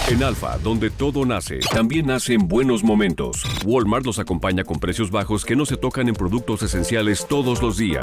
En Alfa, donde todo nace, también nacen buenos momentos. Walmart los acompaña con precios bajos que no se tocan en productos esenciales todos los días.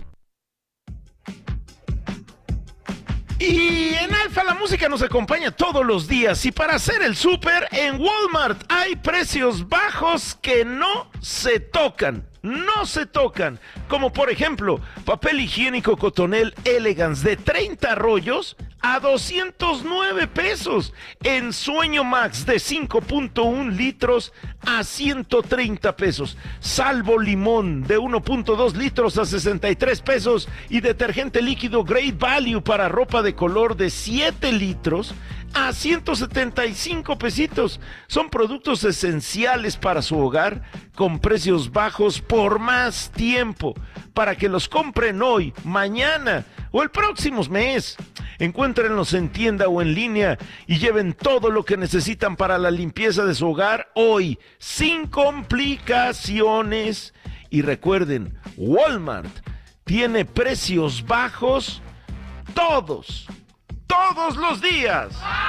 Y en Alfa la música nos acompaña todos los días, y para hacer el súper en Walmart hay precios bajos que no se tocan. No se tocan, como por ejemplo, papel higiénico Cotonel Elegance de 30 rollos a 209 pesos. En Sueño Max de 5.1 litros a 130 pesos. Salvo Limón de 1.2 litros a 63 pesos. Y detergente líquido Great Value para ropa de color de 7 litros a 175 pesitos. Son productos esenciales para su hogar con precios bajos por más tiempo, para que los compren hoy, mañana o el próximo mes. Encuéntrenlos en tienda o en línea y lleven todo lo que necesitan para la limpieza de su hogar hoy, sin complicaciones. Y recuerden, Walmart tiene precios bajos todos los días.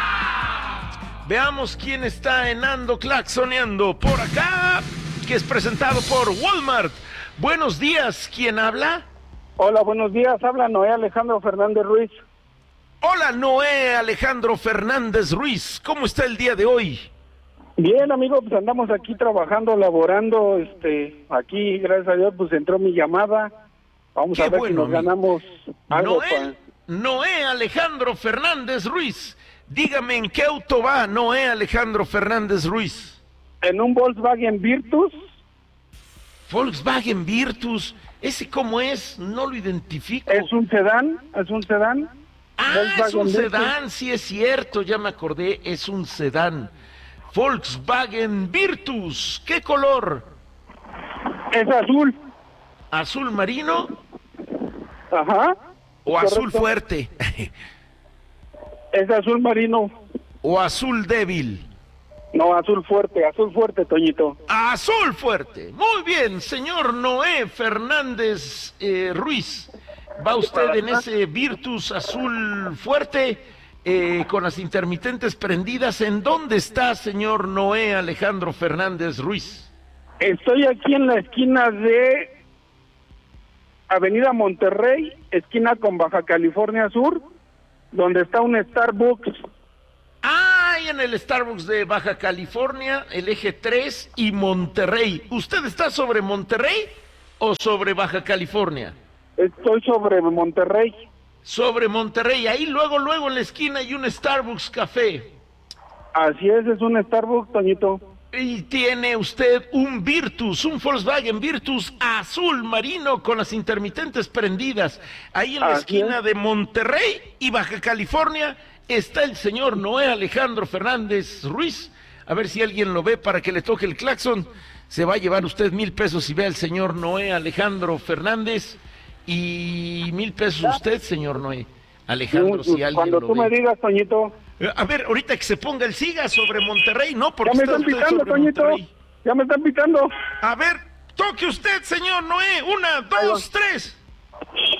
Veamos quién está en Ando Claxoneando por acá, que es presentado por Walmart. Buenos días, ¿quién habla? Hola, buenos días, habla Noé Alejandro Fernández Ruiz. Hola, Noé Alejandro Fernández Ruiz, ¿cómo está el día de hoy? Bien, amigo, pues andamos aquí trabajando, laborando, aquí, gracias a Dios, pues entró mi llamada. Vamos a ver si nos ganamos algo. Noé Alejandro Fernández Ruiz, dígame en qué auto va Noé Alejandro Fernández Ruiz. En un Volkswagen Virtus. Volkswagen Virtus, ¿ese cómo es? No lo identifico. Es un sedán. Ah, Volkswagen es un sedán, sí es cierto, ya me acordé, es un sedán. Volkswagen Virtus, ¿qué color? Es azul. ¿Azul marino? Ajá. ¿O correcto. Azul fuerte? Es azul marino. ¿O azul débil? No, azul fuerte, Toñito. Azul fuerte. Muy bien, señor Noé Fernández Ruiz. ¿Va usted en ese Virtus azul fuerte con las intermitentes prendidas? ¿En dónde está, señor Noé Alejandro Fernández Ruiz? Estoy aquí en la esquina de Avenida Monterrey, esquina con Baja California Sur, donde está un Starbucks. Ah, y en el Starbucks de Baja California, el eje 3 y Monterrey. ¿Usted está sobre Monterrey o sobre Baja California? Estoy sobre Monterrey. Sobre Monterrey, ahí luego en la esquina hay un Starbucks Café. Así es un Starbucks, Toñito. Y tiene usted un Virtus, un Volkswagen Virtus azul marino con las intermitentes prendidas. Ahí en la esquina de Monterrey y Baja California está el señor Noé Alejandro Fernández Ruiz. A ver si alguien lo ve para que le toque el claxon. Se va a llevar usted 1,000 pesos si ve al señor Noé Alejandro Fernández. Y 1,000 pesos usted, señor Noé Alejandro, si alguien cuando lo tú ve. me digas, Toñito. A ver, ahorita que se ponga el siga sobre Monterrey, ¿no? Porque Ya me están pitando, Toñito. Monterrey. Ya me están pitando. A ver, toque usted, señor Noé. 1, 2, 3.